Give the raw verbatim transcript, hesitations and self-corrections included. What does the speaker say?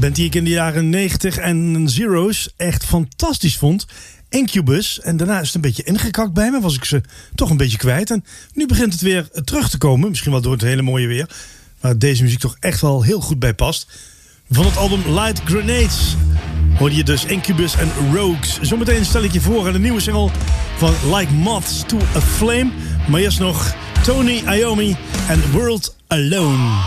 Band die ik in de jaren negentig en zero's echt fantastisch vond. Incubus. En daarna is het een beetje ingekakt bij me. Was ik ze toch een beetje kwijt. En nu begint het weer terug te komen. Misschien wel door het hele mooie weer. Waar deze muziek toch echt wel heel goed bij past. Van het album Light Grenades hoorde je dus Incubus en Rogues. Zometeen stel ik je voor aan de nieuwe single van Like Moths to a Flame. Maar eerst nog Tony Iommi en World Alone.